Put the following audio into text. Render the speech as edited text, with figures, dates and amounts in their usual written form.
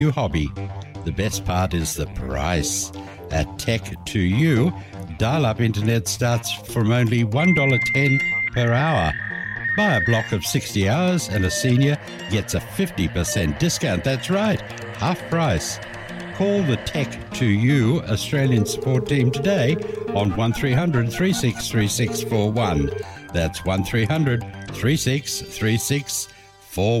new hobby. The best part is the price. At Tech2U, dial-up internet starts from only $1.10 per hour. Buy a block of 60 hours and a senior gets a 50% discount. That's right, half price. Call the Tech2U Australian support team today on 1300 363641. That's 1300 363641.